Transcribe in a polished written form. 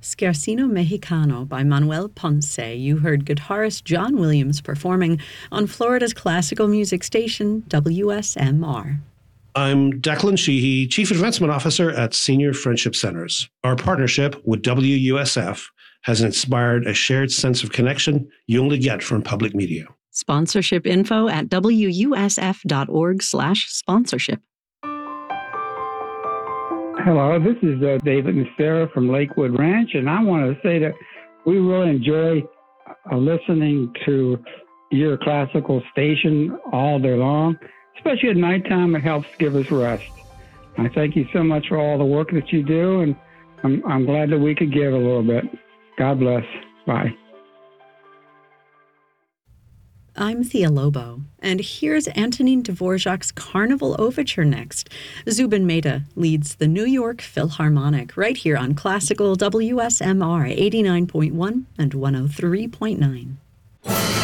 Scarsino Mexicano by Manuel Ponce. You heard guitarist John Williams performing on Florida's classical music station, WSMR. I'm Declan Sheehy, Chief Advancement Officer at Senior Friendship Centers. Our partnership with WUSF has inspired a shared sense of connection you only get from public media. Sponsorship info at wusf.org/sponsorship. Hello, this is David and Sarah from Lakewood Ranch, and I want to say that we really enjoy listening to your classical station all day long, especially at nighttime. It helps give us rest. I thank you so much for all the work that you do, and I'm glad that we could give a little bit. God bless. Bye. I'm Thea Lobo, and here's Antonin Dvorak's Carnival Overture next. Zubin Mehta leads the New York Philharmonic right here on Classical WSMR 89.1 and 103.9.